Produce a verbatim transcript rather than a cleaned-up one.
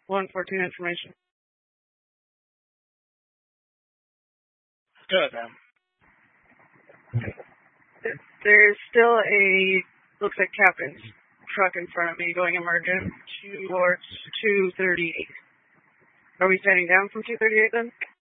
one fourteen information. Good, ma'am. There's still a, looks like captain's truck in front of me going emergent towards two thirty-eight. Are we standing down from two thirty-eight then?